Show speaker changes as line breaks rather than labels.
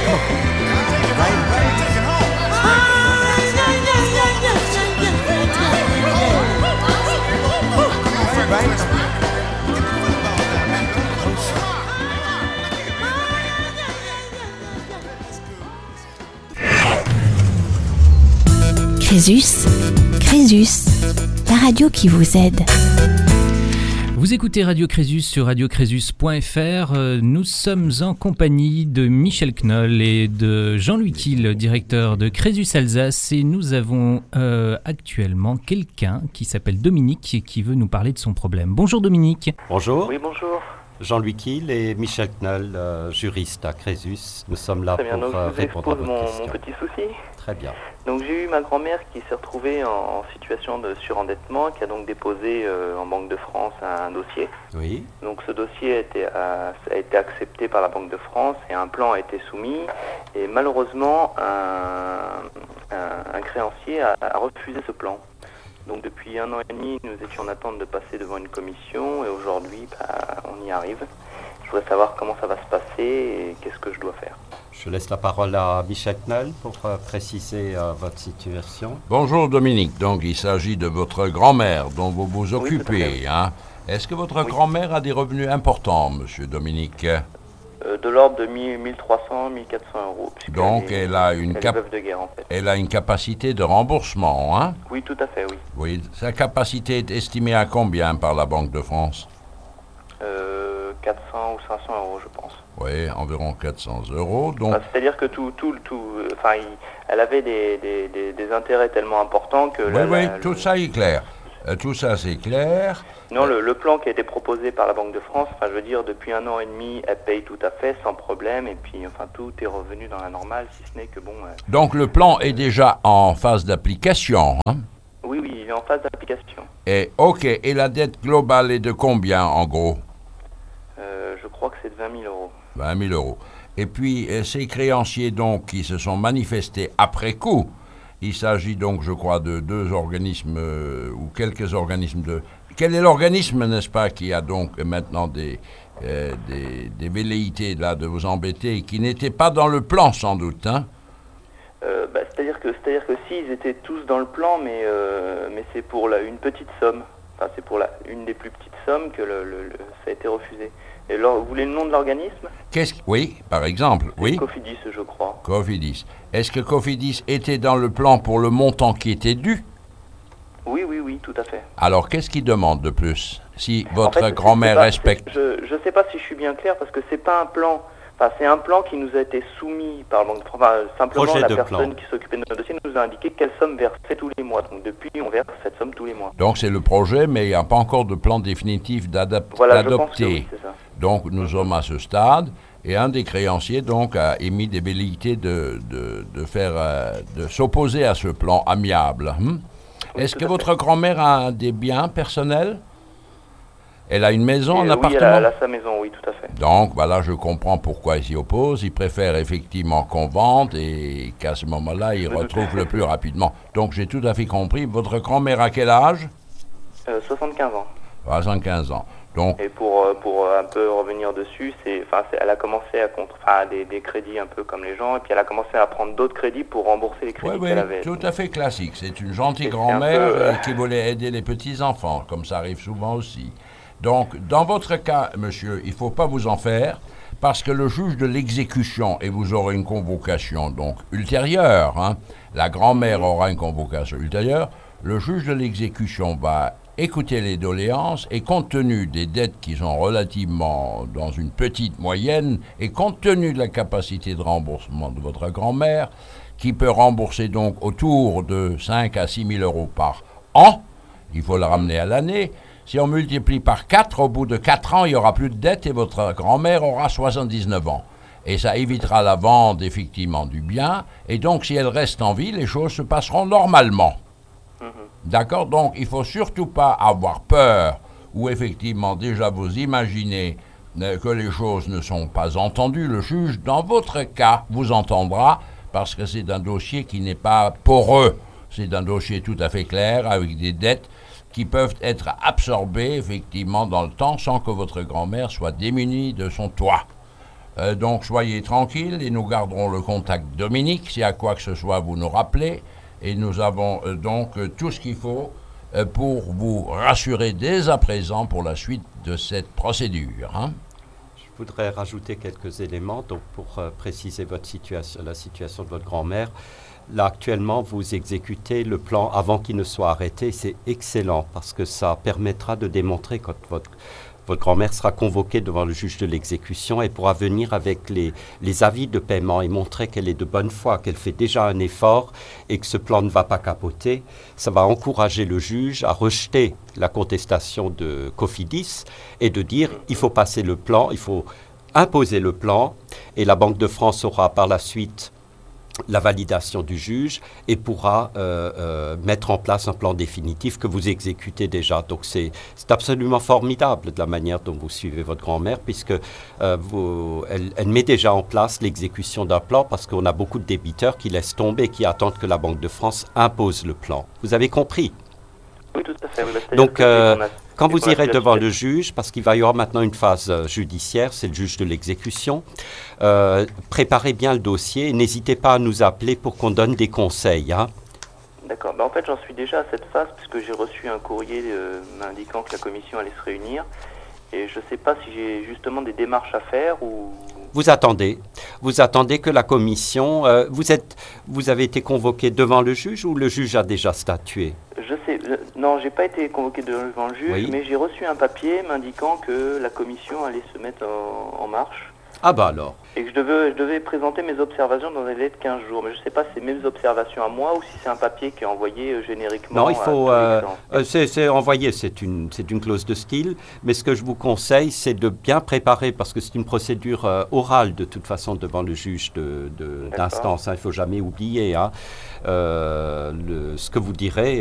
Crésus, la radio qui vous aide.
Vous écoutez Radio Crésus sur radiocrésus.fr. Nous sommes en compagnie de Michel Knoll et de Jean-Louis Kiel, directeur de Crésus Alsace. Et nous avons actuellement quelqu'un qui s'appelle Dominique qui veut nous parler de son problème. Bonjour Dominique.
Bonjour.
Oui, bonjour.
Jean-Louis Kiel et Michel Knoll, juriste à Crésus. Nous sommes là pour répondre à votre question.
Je vous expose mon petit souci.
Très bien.
Donc j'ai eu ma grand-mère qui s'est retrouvée en situation de surendettement, qui a donc déposé en Banque de France un dossier.
Oui.
Donc ce dossier a été accepté par la Banque de France et un plan a été soumis. Et malheureusement, un créancier a refusé ce plan. Donc depuis 1 an et demi, nous étions en attente de passer devant une commission et aujourd'hui, on y arrive. Je voudrais savoir comment ça va se passer et qu'est-ce que je dois faire.
Je laisse la parole à Michel Knoll pour préciser votre situation.
Bonjour Dominique, donc il s'agit de votre grand-mère dont vous vous occupez.
Oui,
hein. Est-ce que votre grand-mère a des revenus importants, monsieur Dominique ?
De l'ordre de 1300, 1400 euros.
Donc elle a une
veuve de guerre, en fait.
Elle a une capacité de remboursement, hein ?
Oui, tout à fait, oui.
Oui, sa capacité est estimée à combien par la Banque de France ?
400 ou 500 euros, je pense.
Oui, environ 400 euros. Donc...
c'est-à-dire que elle avait des intérêts tellement importants que...
Tout ça est clair. Tout ça, c'est clair.
Non, le plan qui a été proposé par la Banque de France, je veux dire, depuis 1 an et demi, elle paye tout à fait, sans problème, et puis, tout est revenu dans la normale, si ce n'est que,
Donc, le plan est déjà en phase d'application, hein ?
Oui, il est en phase d'application.
Et, ok, et la dette globale est de combien, en gros ?
Je crois que c'est de 20 000 euros.
20 000 euros. Et puis, ces créanciers, donc, qui se sont manifestés après coup, il s'agit donc, je crois, de 2 organismes ou quelques organismes de... Quel est l'organisme, n'est-ce pas, qui a donc maintenant des velléités là, de vous embêter, qui n'étaient pas dans le plan, sans doute, hein ?
C'est-à-dire que si, ils étaient tous dans le plan, mais c'est pour une petite somme. C'est pour une des plus petites sommes que ça a été refusé. Et alors, vous voulez le nom de l'organisme ?
Oui, par exemple, oui.
Cofidis, je crois.
Cofidis. Est-ce que Cofidis était dans le plan pour le montant qui était dû ?
Oui, tout à fait.
Alors, qu'est-ce qu'il demande de plus ? Si votre grand-mère respecte...
Je ne sais pas si je suis bien clair, parce que c'est pas un plan... c'est un plan qui nous a été soumis par Banque de France. Simplement, la personne qui s'occupait de notre dossier nous a indiqué quelle somme versait tous les mois. Donc, depuis, on verse cette somme tous les mois.
Donc, c'est le projet, mais il n'y a pas encore de plan définitif d'adopter.
Voilà, je pense que oui, c'est ça.
Donc, nous sommes à ce stade, et un des créanciers, donc, a émis des velléités de s'opposer à ce plan amiable. Est-ce que votre grand-mère a des biens personnels ? Elle a une maison, un appartement ?
Oui, elle a sa maison, oui, tout à fait.
Donc, voilà, je comprends pourquoi il s'y oppose. Il préfère effectivement qu'on vende et qu'à ce moment-là, il retrouve le plus rapidement. Donc, j'ai tout à fait compris. Votre grand-mère a quel âge ?
75 ans.
75 ans. Donc,
et pour un peu revenir dessus, elle a commencé à des crédits un peu comme les gens, et puis elle a commencé à prendre d'autres crédits pour rembourser les crédits qu'elle avait.
Tout à fait classique. C'est une gentille grand-mère qui voulait aider les petits-enfants, comme ça arrive souvent aussi. Donc, dans votre cas, monsieur, il ne faut pas vous en faire, parce que le juge de l'exécution, et vous aurez une convocation donc ultérieure, la grand-mère aura une convocation ultérieure, le juge de l'exécution va écouter les doléances et compte tenu des dettes qui sont relativement dans une petite moyenne et compte tenu de la capacité de remboursement de votre grand-mère, qui peut rembourser donc autour de 5 à 6 000 euros par an, il faut le ramener à l'année. Si on multiplie par 4, au bout de 4 ans, il n'y aura plus de dette et votre grand-mère aura 79 ans. Et ça évitera la vente, effectivement, du bien. Et donc, si elle reste en vie, les choses se passeront normalement. D'accord ? Donc, il ne faut surtout pas avoir peur ou effectivement déjà vous imaginez que les choses ne sont pas entendues. Le juge, dans votre cas, vous entendra parce que c'est un dossier qui n'est pas poreux. C'est un dossier tout à fait clair avec des dettes qui peuvent être absorbées effectivement dans le temps sans que votre grand-mère soit démunie de son toit. Donc soyez tranquilles et nous garderons le contact Dominique. S'il y a quoi que ce soit, vous nous rappelez. Et nous avons donc tout ce qu'il faut pour vous rassurer dès à présent pour la suite de cette procédure.
Je voudrais rajouter quelques éléments donc pour préciser votre situation, la situation de votre grand-mère. Là, actuellement, vous exécutez le plan avant qu'il ne soit arrêté. C'est excellent parce que ça permettra de démontrer quand votre grand-mère sera convoquée devant le juge de l'exécution et pourra venir avec les avis de paiement et montrer qu'elle est de bonne foi, qu'elle fait déjà un effort et que ce plan ne va pas capoter. Ça va encourager le juge à rejeter la contestation de Cofidis et de dire il faut passer le plan, il faut imposer le plan et la Banque de France aura par la suite la validation du juge et pourra mettre en place un plan définitif que vous exécutez déjà. Donc c'est absolument formidable de la manière dont vous suivez votre grand-mère puisque elle met déjà en place l'exécution d'un plan parce qu'on a beaucoup de débiteurs qui laissent tomber, qui attendent que la Banque de France impose le plan. Vous avez compris?
Oui, tout à fait.
Donc, quand vous irez devant le juge, parce qu'il va y avoir maintenant une phase judiciaire, c'est le juge de l'exécution, préparez bien le dossier et n'hésitez pas à nous appeler pour qu'on donne des conseils.
D'accord. En fait, j'en suis déjà à cette phase puisque j'ai reçu un courrier m'indiquant que la commission allait se réunir. Et je ne sais pas si j'ai justement des démarches à faire ou...
Vous attendez que la commission... vous avez été convoqué devant le juge ou le juge a déjà statué?
Non, j'ai pas été convoqué devant le juge, oui. Mais j'ai reçu un papier m'indiquant que la commission allait se mettre en marche.
Ah bah alors.
Et que je devais présenter mes observations dans un délai de 15 jours. Mais je ne sais pas si c'est mes observations à moi ou si c'est un papier qui est envoyé génériquement.
Non, il faut... c'est envoyé, c'est une clause de style. Mais ce que je vous conseille, c'est de bien préparer, parce que c'est une procédure orale de toute façon devant le juge d'instance. Il ne faut jamais oublier ce que vous direz.